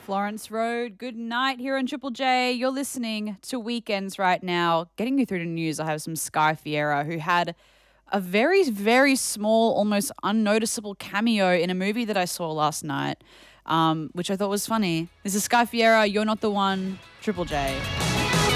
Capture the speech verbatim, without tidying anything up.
Florence Road. Good night here on Triple J. You're listening to Weekends right now. Getting you through to news, I have some Sky Fiera who had a very, very small, almost unnoticeable cameo in a movie that I saw last night, um, which I thought was funny. This is Sky Fiera. You're not the one. Triple J.